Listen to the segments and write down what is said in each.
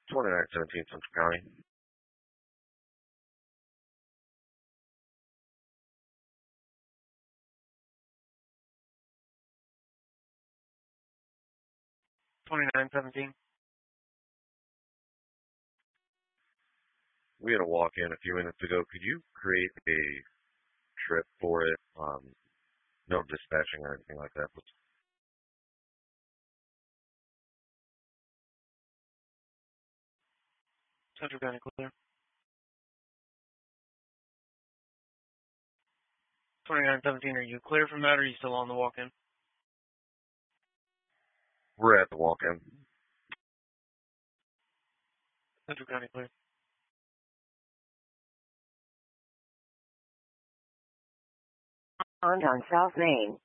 2917 Central County. We had a walk-in a few minutes ago. Could you create a trip for it? No dispatching or anything like that. Central County clear. 2917, are you clear from that, or are you still on the walk-in? We're at the walk-in. Central County clear. On South Main.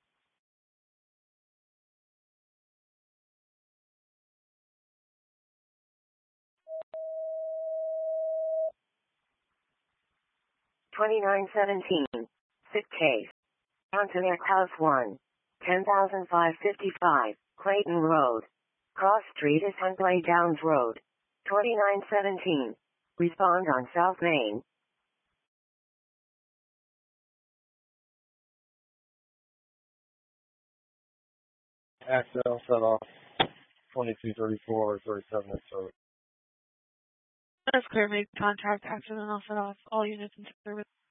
$2917. Sick case. Antoinette House 1. 10,555. Clayton Road. Cross Street is Huntley Downs Road. 2917. Respond on South Main. Axel set off 2234 or 37 at service. That's clear. Make contact. Accident off and off. All units in service.